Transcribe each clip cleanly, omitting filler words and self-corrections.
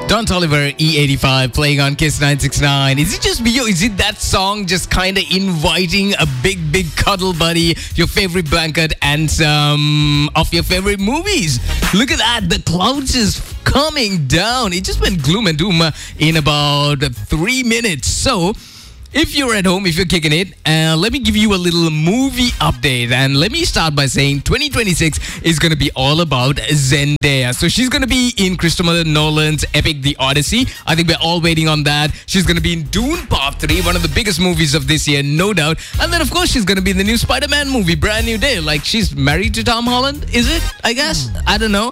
Don Toliver, E85, playing on Kiss 969. Is it just me or is it that song just kind of inviting a big cuddle buddy, your favorite blanket, and some of your favorite movies? Look at that. The clouds is coming down. It just went gloom and doom in about 3 minutes. So, if you're at home, if you're kicking it, let me give you a little movie update. And let me start by saying 2026 is going to be all about Zendaya. So she's going to be in Christopher Nolan's epic The Odyssey. I think we're all waiting on that. She's going to be in Dune Part 3, one of the biggest movies of this year, no doubt. And then, of course, she's going to be in the new Spider-Man movie, Brand New Day. Like, she's married to Tom Holland, is it? I guess. I don't know.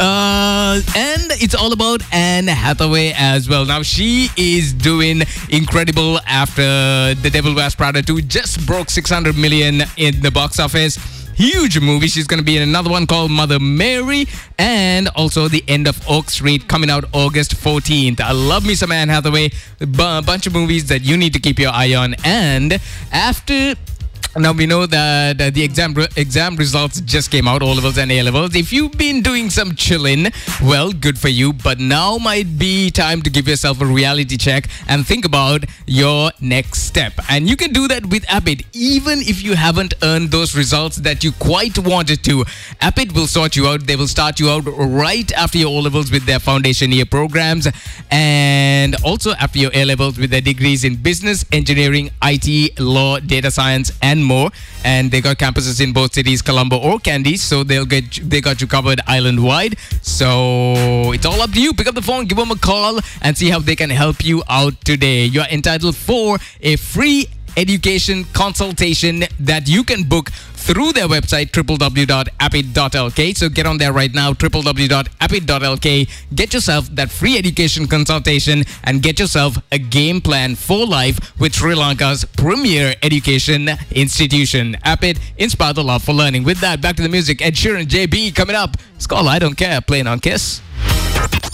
And it's all about Anne Hathaway as well. Now, she is doing incredible after The Devil Wears Prada 2 just broke 600 million in the box office. Huge movie. She's going to be in another one called Mother Mary, and also The End of Oak Street coming out August 14th. I love me some Anne Hathaway. A bunch of movies that you need to keep your eye on. And after... Now, we know that the exam results just came out, O-levels and A-levels. If you've been doing some chilling, well, good for you. But now might be time to give yourself a reality check and think about your next step. And you can do that with Appit, even if you haven't earned those results that you quite wanted to. Appit will sort you out. They will start you out right after your O-levels with their foundation year programs, and also after your A-levels with their degrees in business, engineering, IT, law, data science, and more. And they got campuses in both cities, Colombo or Kandy, so they got you covered island wide. So it's all up to you. Pick up the phone, give them a call, and see how they can help you out today. You're entitled for a free education consultation that you can book through their website, www.appit.lk. So get on there right now, www.appit.lk. Get yourself that free education consultation and get yourself a game plan for life with Sri Lanka's premier education institution. Appit, inspire the love for learning. With that, back to the music. Ed Sheeran, JB coming up. It's called I Don't Care, playing on Kiss.